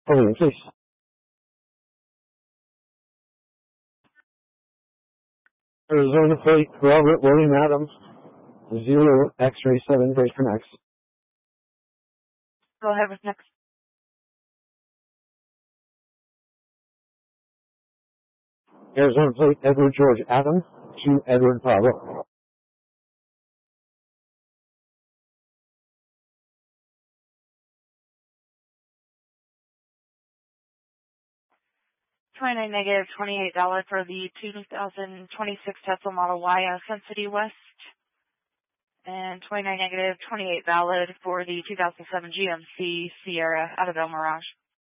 Holding, please. Arizona plate, Robert William Adams, Zulu X-ray 7, brace for next. Go ahead with next. Arizona plate, Edward George Adams, to Edward Bravo. $29 $28 for the 2026 Tesla Model Y Sun City West. And $29 $28 for the 2007 GMC Sierra out of El Mirage.